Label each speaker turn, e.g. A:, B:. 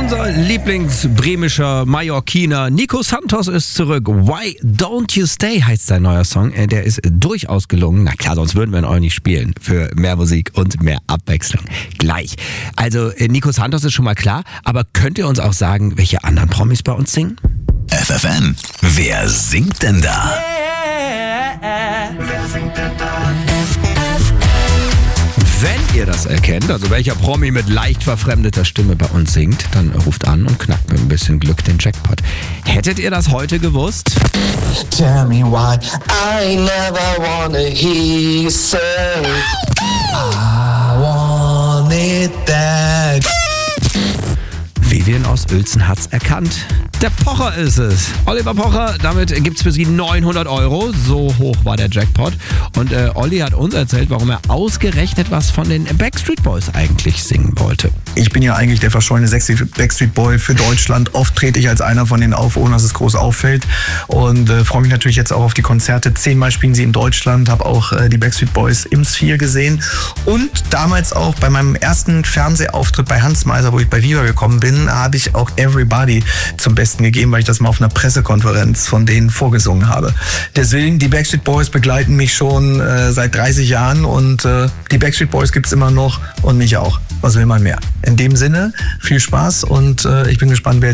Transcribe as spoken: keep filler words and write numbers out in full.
A: Unser Lieblingsbremischer Mallorquiner Nico Santos ist zurück. Why Don't You Stay heißt sein neuer Song. Der ist durchaus gelungen. Na klar, sonst würden wir ihn auch nicht spielen. Für mehr Musik und mehr Abwechslung. Gleich. Also Nico Santos ist schon mal klar. Aber könnt ihr uns auch sagen, welche anderen Promis bei uns singen?
B: F F M. Wer singt denn da?
A: Wer singt denn da? Wenn ihr das erkennt, also welcher Promi mit leicht verfremdeter Stimme bei uns singt, dann ruft an und knackt mit ein bisschen Glück den Jackpot. Hättet ihr das heute gewusst?
C: Tell me why I never wanna hear you say I want it back.
A: Vivian aus Uelzen hat's erkannt. Der Pocher ist es. Oliver Pocher, damit gibt's für Sie neunhundert Euro. So hoch war der Jackpot. Und äh, Olli hat uns erzählt, warum er ausgerechnet was von den Backstreet Boys eigentlich singen wollte.
D: Ich bin ja eigentlich der verschollene sexy Backstreet Boy für Deutschland. Oft trete ich als einer von denen auf, ohne dass es groß auffällt. Und äh, freue mich natürlich jetzt auch auf die Konzerte. Zehnmal spielen sie in Deutschland. Habe auch äh, die Backstreet Boys im Sphere gesehen. Und damals auch bei meinem ersten Fernsehauftritt bei Hans Meiser, wo ich bei Viva gekommen bin, habe ich auch Everybody zum Besten gegeben, weil ich das mal auf einer Pressekonferenz von denen vorgesungen habe. Deswegen, die Backstreet Boys begleiten mich schon äh, seit dreißig Jahren und äh, die Backstreet Boys gibt's immer noch und mich auch. Was will man mehr? In dem Sinne, viel Spaß und äh, ich bin gespannt, wer